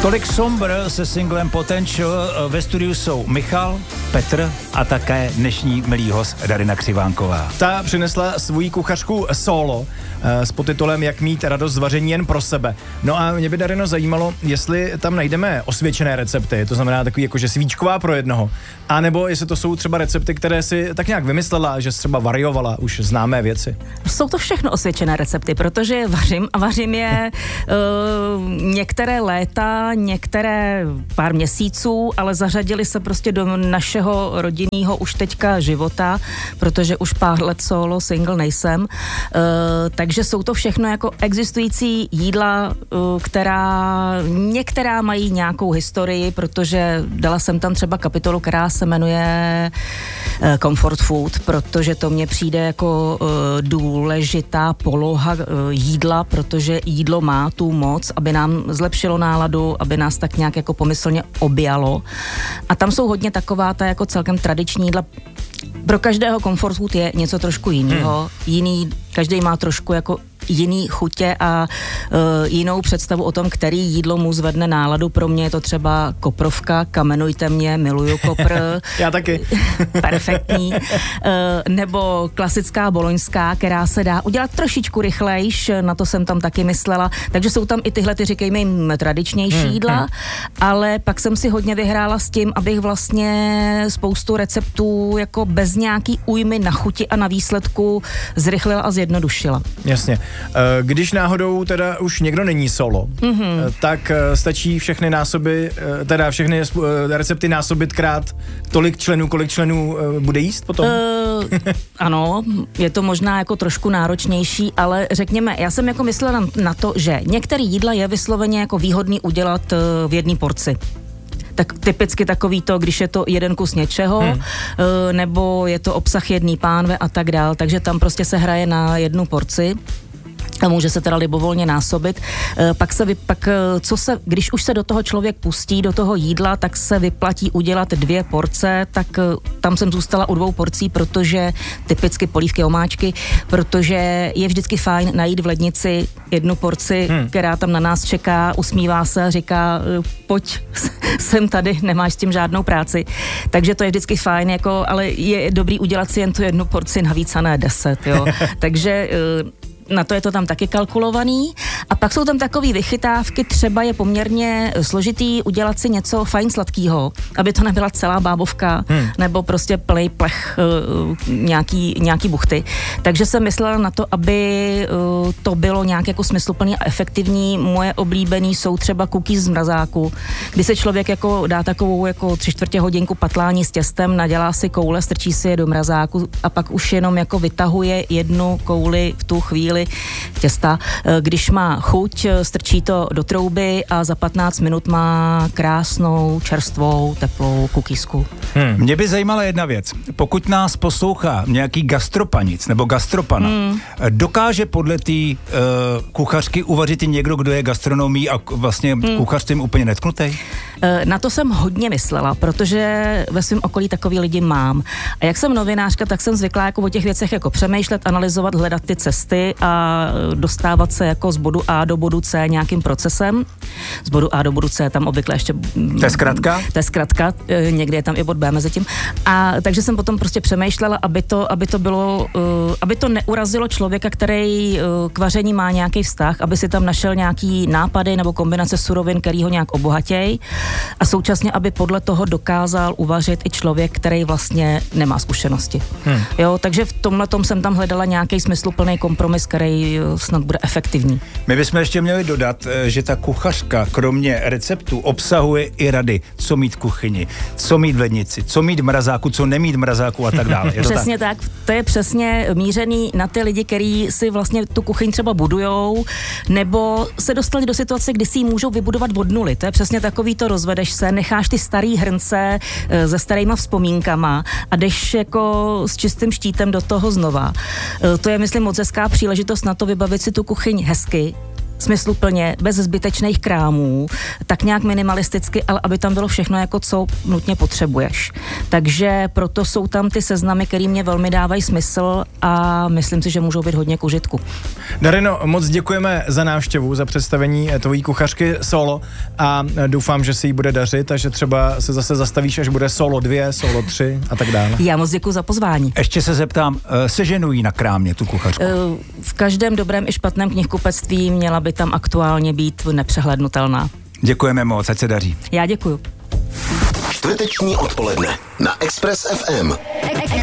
Tolik Sombr se singlem Potential. Ve studiu jsou Michal, Petr a také dnešní milý host Darina Křivánková. Ta přinesla svou kuchařku solo s podtitulem Jak mít radost z vaření jen pro sebe. No a mě by, Darino, zajímalo, jestli tam najdeme osvědčené recepty, to znamená takový jakože svíčková pro jednoho, anebo jestli to jsou třeba recepty, které si tak nějak vymyslela, že třeba variovala už známé věci. Jsou to všechno osvědčené recepty, protože vařím je některé léta, některé pár měsíců, ale zařadili se prostě do našeho rodinného už teďka života, protože už pár let solo single nejsem. Takže jsou to všechno jako existující jídla, která některá mají nějakou historii, protože dala jsem tam třeba kapitolu, která se jmenuje Comfort Food, protože to mně přijde jako důležitá poloha jídla, protože jídlo má tu moc, aby nám zlepšilo náladu, aby nás tak nějak jako pomyslně objalo. A tam jsou hodně taková ta jako celkem tradiční jídla. Pro každého comfort food je něco trošku jiného. Každý má trošku jako jiný chutě a jinou představu o tom, který jídlo mu zvedne náladu. Pro mě je to třeba koprovka, kamenujte mě, miluju kopr. Já taky. Perfektní. Nebo klasická boloňská, která se dá udělat trošičku rychlejš, na to jsem tam taky myslela. Takže jsou tam i tyhle, říkejme jim, tradičnější jídla, ale pak jsem si hodně vyhrála s tím, abych vlastně spoustu receptů jako bez nějaký újmy na chuti a na výsledku zrychlila a zjednodušila. Jasně. Když náhodou teda už někdo není solo, tak stačí všechny násoby, teda všechny recepty násobit krát tolik členů, kolik členů bude jíst potom? Ano, je to možná jako trošku náročnější, ale řekněme, já jsem jako myslela na to, že některé jídla je vysloveně jako výhodný udělat v jedné porci. Tak typicky takový to, když je to jeden kus něčeho, nebo je to obsah jedné pánve a tak dál, takže tam prostě se hraje na jednu porci. A může se teda libovolně násobit. Když už se do toho člověk pustí, do toho jídla, tak se vyplatí udělat 2 porce, tak tam jsem zůstala u 2 porcí, protože typicky polívky, omáčky, protože je vždycky fajn najít v lednici 1 porci, která tam na nás čeká, usmívá se a říká, pojď, jsem tady, nemáš s tím žádnou práci. Takže to je vždycky fajn, jako, ale je dobrý udělat si jen tu 1 porci navíc a ne 10, jo. Takže na to je to tam taky kalkulovaný. A pak jsou tam takový vychytávky, třeba je poměrně složitý udělat si něco fajn sladkýho, aby to nebyla celá bábovka, nebo prostě plej plech nějaký buchty. Takže jsem myslela na to, aby to bylo nějak jako smysluplný a efektivní. Moje oblíbený jsou třeba cookies z mrazáku, kdy se člověk jako dá takovou jako 3/4 hodinku patlání s těstem, nadělá si koule, strčí si je do mrazáku a pak už jenom jako vytahuje 1 kouli v tu chvíli těsta. Když má chuť, strčí to do trouby a za 15 minut má krásnou, čerstvou, teplou kukísku. Mě by zajímala jedna věc. Pokud nás poslouchá nějaký gastropanic nebo gastropana, dokáže podle té kuchařky uvařit i někdo, kdo je gastronomí a vlastně kuchařstvím úplně netknutý? Na to jsem hodně myslela, protože ve svém okolí takový lidi mám. A jak jsem novinářka, tak jsem zvyklá jako o těch věcech jako přemýšlet, analyzovat, hledat ty cesty a dostávat se jako z bodu A do bodu C nějakým procesem. Z bodu A do bodu C tam obvykle ještě... To je zkratka? To je zkratka, někdy je tam i bod B mezi tím. A takže jsem potom prostě přemýšlela, aby to bylo, aby to neurazilo člověka, který k vaření má nějaký vztah, aby si tam našel nějaký nápady nebo kombinace surovin, který ho nějak obohatěj a současně, aby podle toho dokázal uvařit i člověk, který vlastně nemá zkušenosti. Jo, takže v tomhletom jsem tam hledala nějaký smysluplný kompromis, který snad bude efektivní. My bychom ještě měli dodat, že ta kuchařka kromě receptů obsahuje i rady, co mít v kuchyni, co mít v lednici, co mít v mrazáku, co nemít v mrazáku a tak dále. Je to přesně tak? To je přesně mířený na ty lidi, kteří si vlastně tu kuchyň třeba budujou, nebo se dostali do situace, kdy si ji můžou vybudovat od nuly. To je přesně takový to, rozvedeš se, necháš ty starý hrnce se starýma vzpomínkama a jdeš jako s čistým štítem do toho znova. To je, myslím, moc hezká příležitost na to vybavit si tu kuchyň hezky, smysluplně, bez zbytečných krámů, tak nějak minimalisticky, ale aby tam bylo všechno, jako co nutně potřebuješ. Takže proto jsou tam ty seznamy, které mě velmi dávají smysl a myslím si, že můžou být hodně k užitku. Darino, moc děkujeme za návštěvu, za představení tvojí kuchařky Solo a doufám, že se jí bude dařit a že třeba se zase zastavíš, až bude Solo 2, Solo 3 a tak dále. Já moc děkuji za pozvání. Ještě se zeptám, seženují na krámě tu kuchařku? V každém dobrém i špatném knihkupectví měla by tam aktuálně být nepřehlednutelná. Děkujeme moc, ať se daří. Já děkuju. Čtvrteční odpoledne na Express FM.